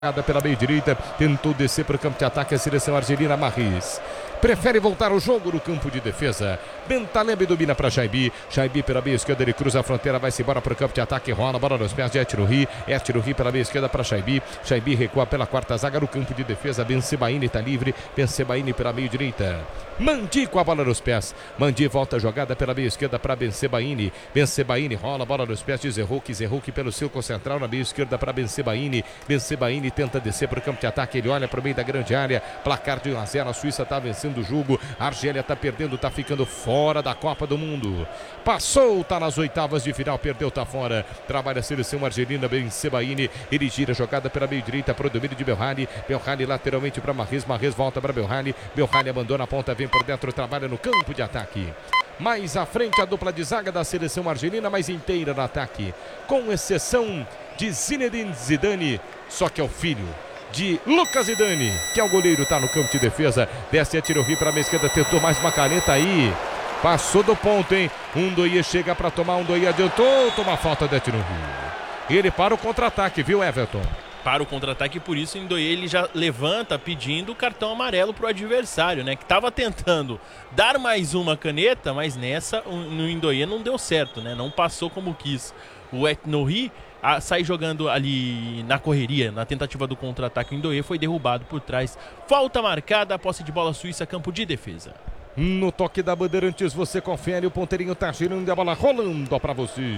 Pela meia direita, tentou descer para o campo de ataque a seleção argelina. Marris prefere voltar ao jogo no campo de defesa. Bentaleb domina para Jaibi. Jaibi pela meia esquerda, ele cruza a fronteira, vai-se embora para o campo de ataque, rola a bola nos pés de Ettirohi. Ettirohi pela meia esquerda para Jaibi. Jaibi recua pela quarta zaga no campo de defesa. Bensebaini está livre. Bensebaini pela meia direita. Mandi com a bola nos pés. Mandi volta a jogada pela meia esquerda para Bensebaini. Bensebaini rola a bola nos pés de Zerrouk. Zerrouk pelo círculo central na meia esquerda para Bensebaini. Bensebaini tenta descer para o campo de ataque, ele olha para o meio da grande área, placar de 1-0, a Suíça está vencendo o jogo, a Argélia está perdendo, está ficando fora da Copa do Mundo, passou, está nas oitavas de final, perdeu, está fora, trabalha a seleção argelina. Bensebaini, ele gira a jogada pela meio direita para o domínio de Belhali, Belhali lateralmente para Marris, Marris volta para Belhali, Belhali abandona a ponta, vem por dentro, trabalha no campo de ataque. Mais à frente a dupla de zaga da seleção argelina, mais inteira no ataque, com exceção de Zinedine Zidane, só que é o filho de Lucas Zidane, que é o goleiro, está no campo de defesa, desce Ettirohi para a meia esquerda, tentou mais uma caneta aí, passou do ponto, hein? Ndoye chega para tomar, Ndoye adiantou, toma falta de Ettirohi. Ele para o contra-ataque, viu, Everton? Para o contra-ataque, por isso o Ndoye ele já levanta pedindo o cartão amarelo para o adversário, né? Que estava tentando dar mais uma caneta, mas nessa no Ndoye não deu certo, né? Não passou como quis. O Ettirohi sai jogando ali na correria, na tentativa do contra-ataque. O Ndoye foi derrubado por trás. Falta marcada, posse de bola suíça, campo de defesa. No toque da Bandeirantes você confere, o ponteirinho tá girando e a bola rolando para você.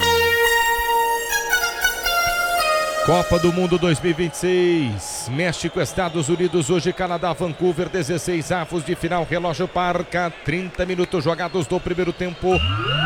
Copa do Mundo 2026, México, Estados Unidos, hoje Canadá, Vancouver, 16 avos de final, relógio marca 30 minutos jogados do primeiro tempo.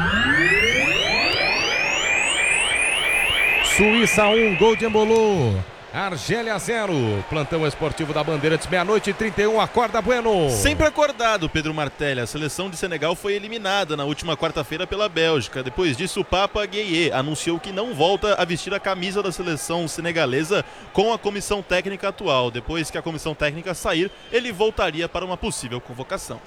Suíça 1, gol de Embolo. Argélia 0, plantão esportivo da Bandeirantes, meia-noite e 31, acorda Bueno. Sempre acordado, Pedro Martelli. A seleção de Senegal foi eliminada na última quarta-feira pela Bélgica. Depois disso, o Papa Gueye anunciou que não volta a vestir a camisa da seleção senegalesa com a comissão técnica atual. Depois que a comissão técnica sair, ele voltaria para uma possível convocação.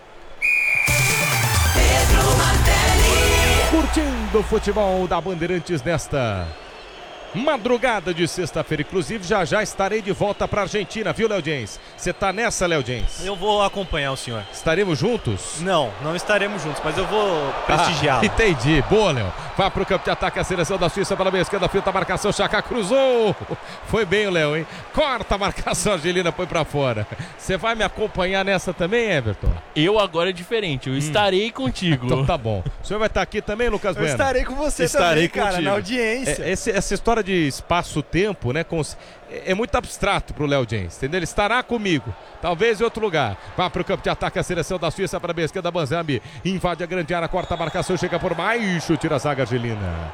Pedro Martelli. Curtindo o futebol da Bandeirantes nesta madrugada de sexta-feira, inclusive já estarei de volta para a Argentina, viu, Léo Jens? Você tá nessa, Léo Jens? Eu vou acompanhar o senhor. Estaremos juntos? Não estaremos juntos, mas eu vou prestigiá-lo. Entendi, boa, Léo. Vai pro campo de ataque a seleção da Suíça pela meia esquerda, filtra a marcação, Xhaka cruzou. Foi bem o Léo, hein? Corta a marcação, Argelina foi para fora. Você vai me acompanhar nessa também, Everton? Eu agora é diferente, eu estarei contigo. Então tá bom. O senhor vai estar aqui também, Lucas Bueno? Eu estarei com você também, cara, na audiência. Essa história de espaço-tempo, né, é muito abstrato pro Léo Jens, entendeu? Ele estará comigo, talvez em outro lugar. Vai pro campo de ataque a seleção da Suíça para a esquerda, Banzambi invade a grande área, corta a marcação, chega por baixo, tira a zaga argelina.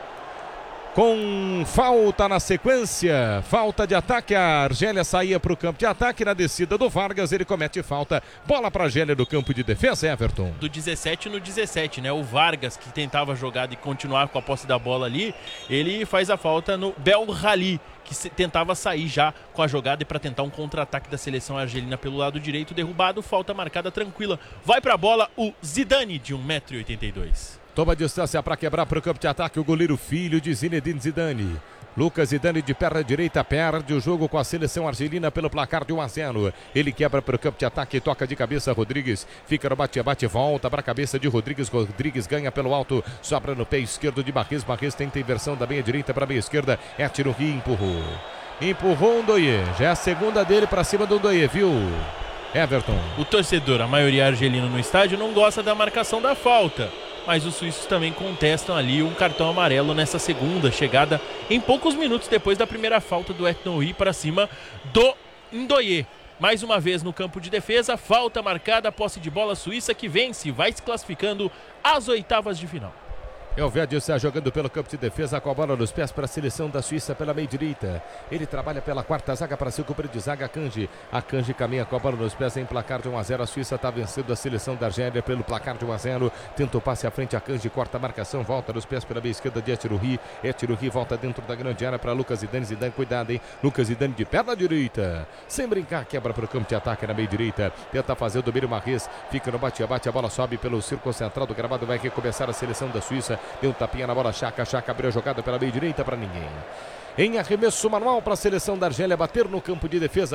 Com falta na sequência, falta de ataque, a Argélia saía para o campo de ataque, na descida do Vargas ele comete falta, bola para a Argélia do campo de defesa, Everton. Do 17 no 17, né, o Vargas que tentava a jogada e continuar com a posse da bola ali, ele faz a falta no Belhali, que tentava sair já com a jogada e para tentar um contra-ataque da seleção argelina pelo lado direito, derrubado, falta marcada tranquila, vai para a bola o Zidane de 1,82 m. Toma distância para quebrar para o campo de ataque o goleiro filho de Zinedine Zidane. Lucas Zidane de perna direita perde o jogo com a seleção argelina pelo placar de 1-0. Ele quebra para o campo de ataque, toca de cabeça Rodrigues, fica no bate-bate, volta para a cabeça de Rodrigues. Rodrigues ganha pelo alto, sobra no pé esquerdo de Marris. Marris tenta a inversão da meia direita para a meia esquerda. Ettirohi empurrou o Ndoye. Já é a segunda dele para cima do Ndoye, viu, Everton? O torcedor, a maioria argelina no estádio, não gosta da marcação da falta, mas os suíços também contestam ali um cartão amarelo nessa segunda chegada, em poucos minutos depois da primeira falta do Ettirohi para cima do Ndoye. Mais uma vez no campo de defesa, falta marcada, posse de bola suíça que vence, vai se classificando às oitavas de final. Elvédio está jogando pelo campo de defesa com a bola nos pés para a seleção da Suíça pela meia direita. Ele trabalha pela quarta zaga para seu companheiro de zaga, Akanji. Akanji caminha com a bola nos pés em placar de 1-0. A Suíça está vencendo a seleção da Argélia pelo placar de 1-0. Tenta o passe à frente, Akanji corta a marcação, volta nos pés pela meia esquerda de Ettirohi. Ettirohi volta dentro da grande área para Lucas Zidane. Zidane, cuidado, hein? Lucas Zidane de perna direita. Sem brincar, quebra para o campo de ataque na meia direita. Tenta fazer o domínio Marris. Fica no bate-bate, a bola sobe pelo círculo central do gramado. Vai recomeçar a seleção da Suíça. Deu um tapinha na bola, Chaca abriu a jogada pela meia direita para ninguém. Em arremesso manual para a seleção da Argélia bater no campo de defesa.